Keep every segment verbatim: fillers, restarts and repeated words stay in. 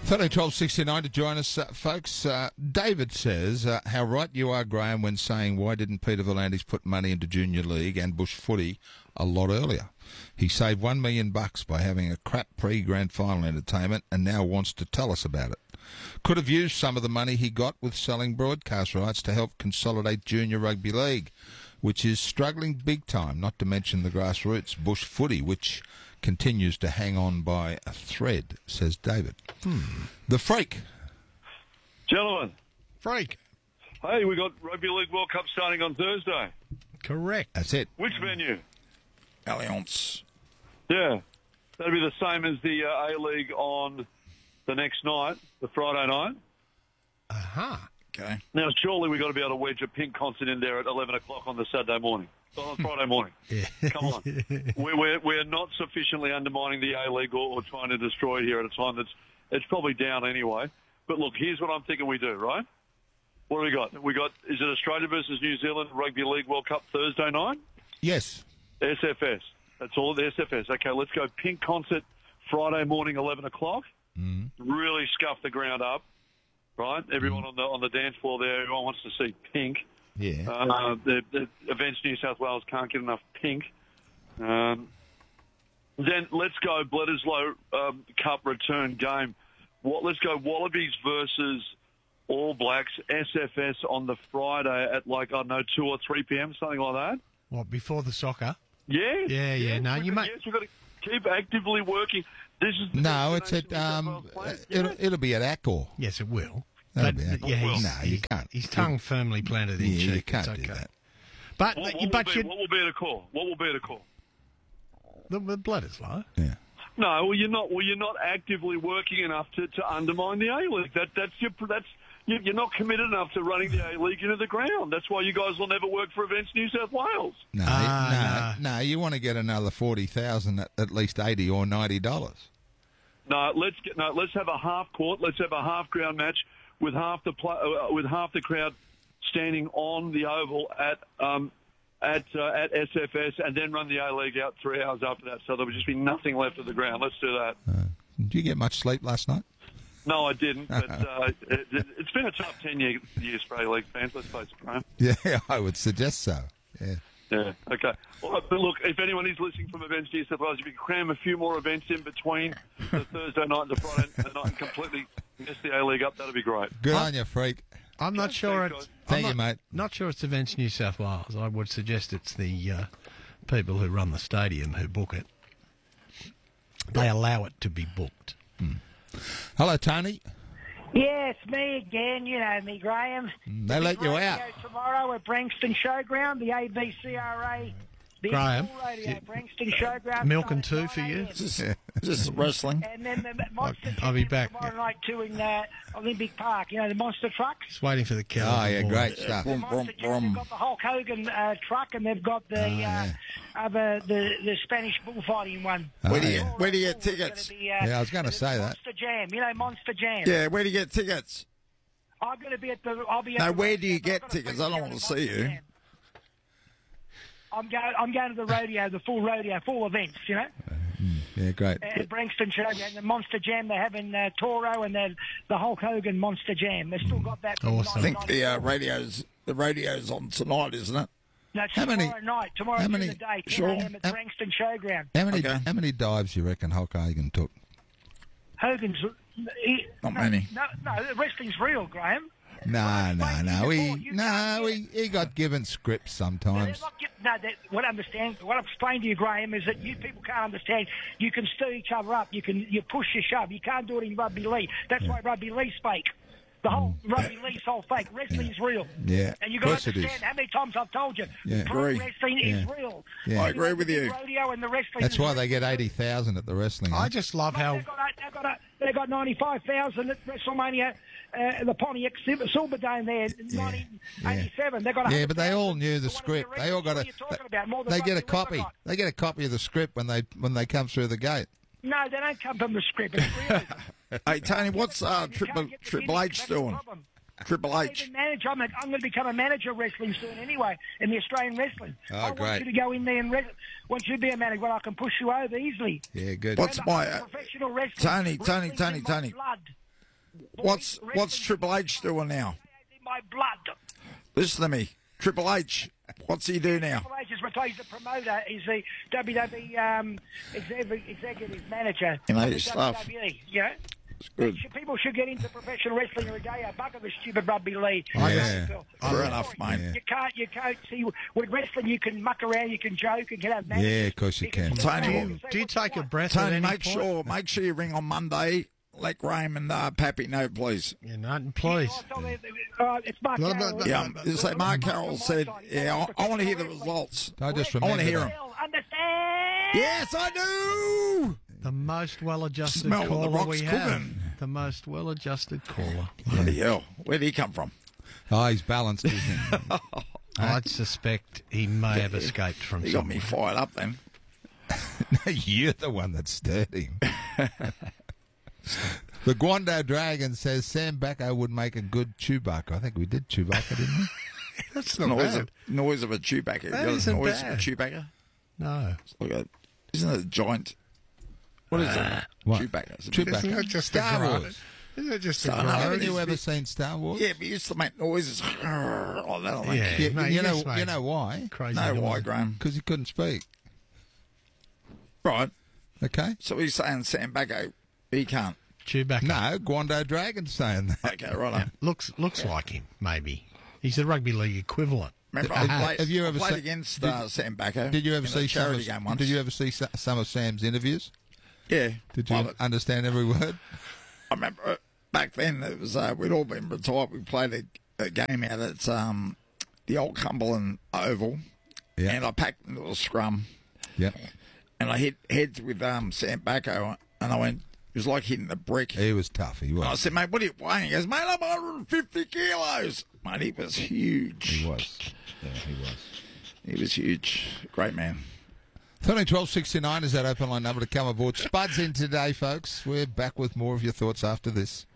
thirteen twelve sixty-nine to join us, uh, folks. Uh, David says, uh, how right you are, Graham, when saying why didn't Peter V'landys put money into Junior League and Bush Footy a lot earlier? He saved one million bucks by having a crap pre-grand final entertainment and now wants to tell us about it. Could have used some of the money he got with selling broadcast rights to help consolidate Junior Rugby League, which is struggling big time, not to mention the grassroots Bush Footy, which continues to hang on by a thread, says David. Hmm. The Freak. Gentlemen. Freak. Hey, we got Rugby League World Cup starting on Thursday. Correct. That's it. Which venue? Allianz. Yeah. That'll be the same as the uh, A-League on the next night, the Friday night. Uh-huh. Okay. Now, surely we've got to be able to wedge a pink concert in there at eleven o'clock on the Saturday morning. On Friday morning. Yeah. Come on. We're, we're, we're not sufficiently undermining the A-League or, or trying to destroy it here at a time that's it's probably down anyway. But look, here's what I'm thinking we do, right? What do we got? We got, is it Australia versus New Zealand Rugby League World Cup Thursday night? Yes. S F S. That's all the S F S. Okay, let's go pink concert Friday morning, eleven o'clock. Mm. Really scuff the ground up, right? Everyone Mm. on the on the dance floor there, everyone wants to see pink. Yeah. Uh, the, the Events New South Wales can't get enough pink. Um, then let's go Bledisloe um, Cup return game. What? Let's go Wallabies versus All Blacks, S F S on the Friday at like, I don't know, two or three p.m., something like that. What, before the soccer? Yeah. Yeah, yeah. Yes, No, we you got, might... Yes, we've got to keep actively working. This is the No, it's at, destination um, New South Wales it'll, players. it'll be at Accor. Yes, it will. That'll But, be it. yeah, he's, No, you he's- can't. His tongue firmly planted in Yeah, cheek. you can't It's do okay. that. But, What, what, you, will but be, you, what will be the call? What will be the call? the, the blood is low. Yeah. No, well, you're not. Well, you're not actively working enough to, to undermine the A League. That that's your that's you- you're not committed enough to running the A League into the ground. That's why you guys will never work for Events New South Wales. No, Ah, no, no. You want to get another forty thousand at at least eighty or ninety dollars. No, let's get no. Let's have a half court. Let's have a half ground match with half the pl- uh, with half the crowd standing on the oval at um, at uh, at S F S, and then run the A League out three hours after that. So there would just be nothing left of the ground. Let's do that. Uh, did you get much sleep last night? No, I didn't. But uh, it, it's been a tough ten year, years for A League fans. Let's face it, Graham. Yeah, I would suggest so. Yeah. Yeah, okay. Well, but look, if anyone is listening from Events New South Wales, if you can cram a few more events in between the Thursday night and the Friday night and completely mess the A-League up, that'd be great. Good Huh? on you, freak. I'm not sure thanks, it's... guys. Thank I'm you, not, mate. Not sure it's Events New South Wales. I would suggest it's the uh, people who run the stadium who book it. They allow it to be booked. Hello, Tony. Yeah, it's me again. You know me, Graham. They let you Radio out. tomorrow at Branxton Showground, the A B C R A. The Graham, Full Radio, you- Branxton Showground. Milk and starting two for at you? nine a m. Is this, is this wrestling? And then the Monster I'll be Jam back, tomorrow yeah. night too in uh, Olympic Park. You know, the monster trucks. Just waiting for the cows. Oh, yeah, to great board. stuff. The Brum, Monster brum, Jam, brum. they've got the Hulk Hogan uh, truck, and they've got the, Oh, yeah. uh, other, the, the Spanish bullfighting one. Where do you, yeah. where do you get It's gonna tickets? be, uh, Yeah, I was gonna the say that. Monster Jam. You know, Monster Jam. Yeah, where do you get tickets? I'm going to be at the. I'll be. At No, the where do you I've get got a tickets? friend I don't down want in to see Monster you. Jam. I'm going. I'm going to the rodeo, the full rodeo, full events. You know, Yeah, great. at Branxton Showground, the Monster Jam. They're having uh, Toro and then the Hulk Hogan Monster Jam. They've still got that. From Awesome. I think the uh, nineteen ninety-four. radio's the radio's on tonight, isn't it? No, it's How tomorrow many- night. Tomorrow how during many- the day. ten Sure. a m at How- Branxton Showground. How many Okay. how many dives do you reckon Hulk Hogan took? Hogan's. He, Not no, many. No, no, wrestling's real, Graham. No, no, explained to no. you He before, you no, can't he, he got given scripts No, sometimes. they're not get- no, that, what I understand, what I've explained to you, Graham, is that you people can't understand. You can stir each other up. You can you push, you shove. You can't do it in rugby league. That's why rugby league's fake. The whole rugby league's all fake. Wrestling's real. Yeah, And you of got course to it is. understand how many times I've told you. Yeah. Pro Agree. wrestling is Yeah. real. Yeah. I agree with you. The rodeo and the wrestling. That's is why real. they get eighty thousand at the wrestling. I eh? just love Mate, how... They've got, they've got, a, they've got ninety-five thousand at WrestleMania, uh, the Pontiac Silver Silverdome there, nineteen eighty-seven. They've got Yeah, but they all one hundred thousand knew the for one of script. their They all got records. a. What are you talking about? More than They get a Rugby League copy. got. They get a copy of the script when they when they come through the gate. No, they don't come from the script. It's real. Hey, Tony, what's uh, You Triple can't get the Triple gimmick. H That's the doing? problem. Triple I H. even manage. I'm, a, I'm going to become a manager of wrestling soon anyway, in the Australian wrestling. Oh, I want great. you to go in there and wrestle. Want you to be a manager, well, I can push you over easily. Yeah, good. What's Remember, my I'm a uh, professional wrestling. Tony, Tony, Wrestling's Tony, in my Tony. blood. what's what's Triple H doing now? In my blood. Listen to me. Triple H, what's he do now? Triple H is retired. He's the promoter. He's the W W E um, executive, executive manager. You know of your the stuff. W W E, you know? It's good. Should- People should get into professional wrestling every day. A buck of the stupid rugby league. Yeah. Fair enough, mate. You can't, you can't see with wrestling. You can muck around, you can joke, you can have matches. Yeah, of course you can. Tony, Do you take a breath at Tony, any make point? sure make sure you ring on Monday. Let Graham and uh, Pappy know, please. Yeah, no, please. Uh, it's Mark No, no, Carroll. no, Yeah, um, just say Mark Carroll said, yeah, I, I want to hear the results. I just I remember want to hear that. him. Understand? Yes, I do. The most well-adjusted Smell what the caller rock's we have. cooking. The most well-adjusted caller. Bloody hell. Where'd he come from? Oh, he's balanced, isn't he? I'd suspect he may have escaped from He got me somewhere. fired up then. No, you're the one that stirred him. The Guando Dragon says Sam Bacco would make a good Chewbacca. I think we did Chewbacca, didn't we? That's not Noise bad. of, noise of a Chewbacca. You That got a isn't noise bad. of a Chewbacca? No. Look at, isn't it a giant? What is it? What? Chewbacca. It's a Chewbacca. big- Isn't that just Star a grunt? Wars. Isn't it just a Star- grunt? Haven't you it's ever big. seen Star Wars? Yeah, but he used to make noises like that. I think. Yeah. Yeah, No, you you know, just made you know why? Crazy No, noise. why, Graham? Because he couldn't speak. Right. Okay. So he's saying Sam Bacco, he can't. Chewbacca. No, Guando Dragon's saying that. Okay, right. Looks looks like him, maybe. He's the rugby league equivalent. Remember, Have- I played, have you I ever played se- against did- uh, Sam Bacco. Did you ever in see a some charity of, game once? Did you ever see so- some of Sam's interviews? Yeah. Did you Love it. understand every word? I remember uh, back then it was uh, we'd all been retired. We played a, a game out at um, the old Cumberland Oval, Yeah. and I packed into a scrum, Yeah. and I hit heads with um, Sam Bacco, and I went. It was like hitting a brick. He was tough. He And I was. said, mate, what are you weighing? He goes, mate, I'm one hundred fifty kilos. Mate, he was huge. He was. Yeah, he was. He was huge. Great man. thirteen twelve sixty-nine is that open line number to come aboard. Spud's in today, folks. We're back with more of your thoughts after this.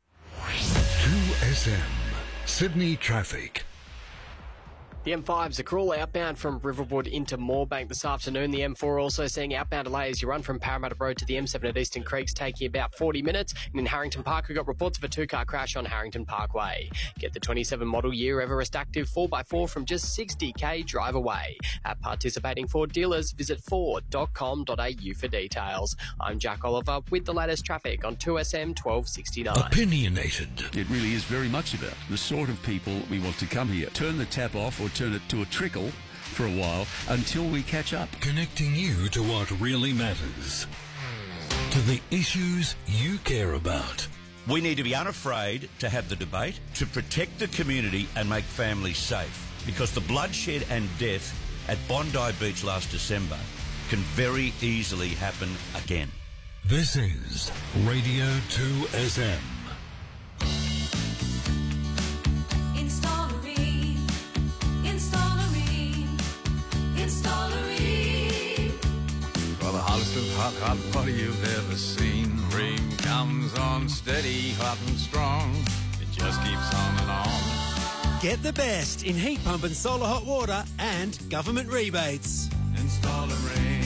two S M Sydney traffic. The M five's a crawl outbound from Riverwood into Moorebank this afternoon. The M four also seeing outbound delay as you run from Parramatta Road to the M seven at Eastern Creeks, taking about forty minutes. And in Harrington Park, we've got reports of a two-car crash on Harrington Parkway. Get the twenty-seven model year Everest Active four by four from just sixty k drive away. At participating Ford dealers, visit ford dot com dot a u for details. I'm Jack Oliver with the latest traffic on two S M twelve sixty-nine. Opinionated. It really is very much about the sort of people we want to come here. Turn the tap off or turn it to a trickle for a while until we catch up. Connecting you to what really matters. To the issues you care about. We need to be unafraid to have the debate, to protect the community and make families safe. Because the bloodshed and death at Bondi Beach last December can very easily happen again. This is Radio two S M. Installery, Installery, Installery. For the hottest of hot, hot party you've ever seen. Rain comes on steady, hot and strong. It just keeps on and on. Get the best in heat pump and solar hot water and government rebates. Installery,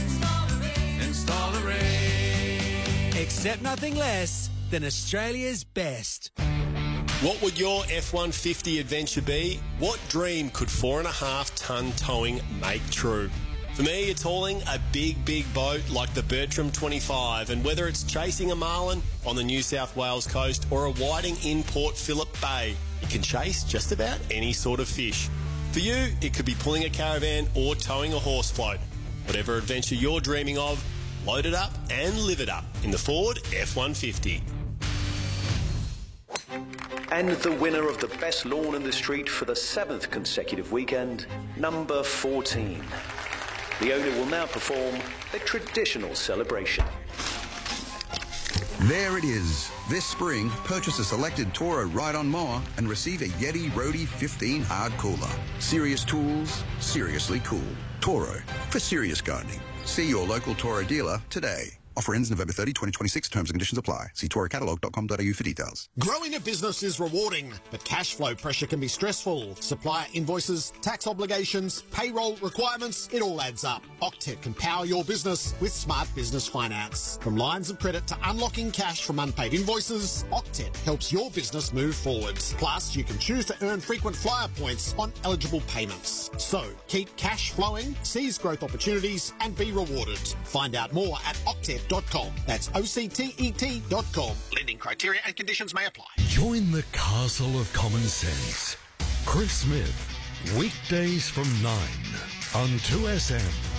Installery. Accept nothing less than Australia's best. What would your F one fifty adventure be? What dream could four and a half tonne towing make true? For me, it's hauling a big, big boat like the Bertram twenty-five, and whether it's chasing a marlin on the New South Wales coast or a whiting in Port Phillip Bay, it can chase just about any sort of fish. For you, it could be pulling a caravan or towing a horse float. Whatever adventure you're dreaming of, load it up and live it up in the Ford F one fifty. And the winner of the best lawn in the street for the seventh consecutive weekend, number fourteen. The owner will now perform a traditional celebration. There it is. This spring, purchase a selected Toro ride-on mower and receive a Yeti Roadie fifteen hard cooler. Serious tools, seriously cool. Toro, for serious gardening. See your local Toro dealer today. Offer ends November thirtieth, twenty twenty-six. Terms and conditions apply. See tora catalogue dot com dot a u for details. Growing a business is rewarding, but cash flow pressure can be stressful. Supplier invoices, tax obligations, payroll requirements, it all adds up. Octet can power your business with smart business finance. From lines of credit to unlocking cash from unpaid invoices, Octet helps your business move forward. Plus, you can choose to earn frequent flyer points on eligible payments. So, keep cash flowing, seize growth opportunities, and be rewarded. Find out more at octet dot com. That's O C T E T dot com. Lending criteria and conditions may apply. Join the castle of common sense. Chris Smith, weekdays from nine on two S M.